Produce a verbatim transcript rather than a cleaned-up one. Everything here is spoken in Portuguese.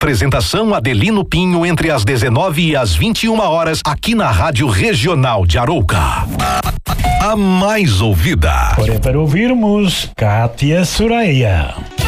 Apresentação Adelino Pinho entre as dezenove e as vinte e uma horas aqui na Rádio Regional de Arouca. A mais ouvida. Para ouvirmos Kátia Soraya.